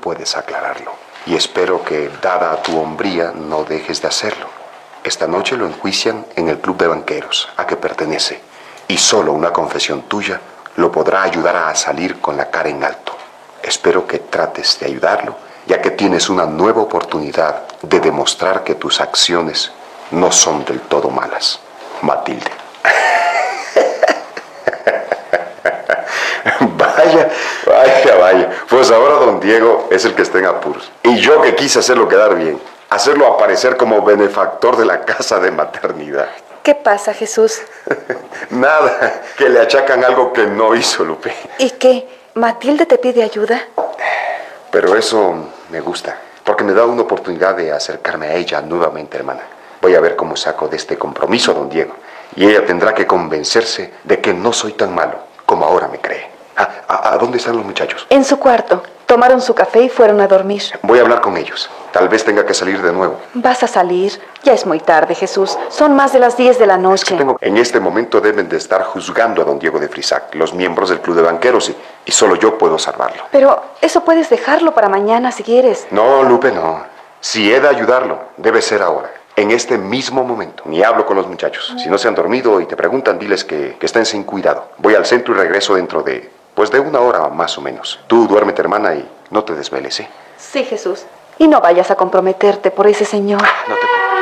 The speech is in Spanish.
puedes aclararlo. Y espero que, dada tu hombría, no dejes de hacerlo. Esta noche lo enjuician en el club de banqueros a que pertenece, y solo una confesión tuya lo podrá ayudar a salir con la cara en alto. Espero que trates de ayudarlo, ya que tienes una nueva oportunidad de demostrar que tus acciones no son del todo malas. Matilde. Vaya. Pues ahora don Diego es el que está en apuros. Y yo que quise hacerlo quedar bien, hacerlo aparecer como benefactor de la casa de maternidad. ¿Qué pasa, Jesús? Nada, que le achacan algo que no hizo, Lupe. ¿Y qué? ¿Matilde te pide ayuda? Pero eso me gusta, porque me da una oportunidad de acercarme a ella nuevamente, hermana. Voy a ver cómo saco de este compromiso a don Diego. Y ella tendrá que convencerse de que no soy tan malo como ahora me cree. ¿A dónde están los muchachos? En su cuarto. Tomaron su café y fueron a dormir. Voy a hablar con ellos. Tal vez tenga que salir de nuevo. ¿Vas a salir? Ya es muy tarde, Jesús. Son más de las 10 de la noche. En este momento deben de estar juzgando a don Diego de Frisac, los miembros del club de banqueros, y solo yo puedo salvarlo. Pero eso puedes dejarlo para mañana si quieres. No, Lupe, no. Si he de ayudarlo, debe ser ahora. En este mismo momento. Ni hablo con los muchachos. Si no se han dormido y te preguntan, diles que estén sin cuidado. Voy al centro y regreso dentro de una hora más o menos. Tú duérmete, hermana, y no te desveles, ¿eh? Sí, Jesús. Y no vayas a comprometerte por ese señor. No te